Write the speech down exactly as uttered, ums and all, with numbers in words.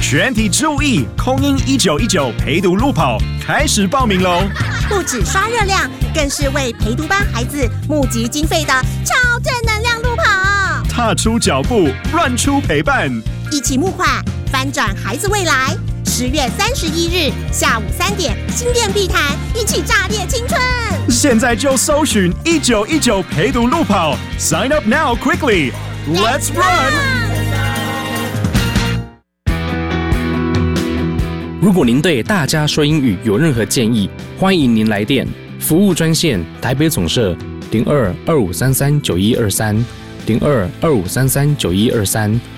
全体注意，空音一九一九陪读路跑开始报名喽！ 不止刷热量，更是为陪读班孩子募集经费的超正能量路跑。 踏出脚步，乱出陪伴， 一起募款，翻转孩子未来。十月三十一日下午三点，新店碧潭，一起炸裂青春！ 现在就搜寻一九一九陪读路跑 ，Sign up now quickly, let's run！ 如果您对大家说英语有任何建议，欢迎您来电，服务专线台北总社零二二五三三九一二三零二二五三三九一二三。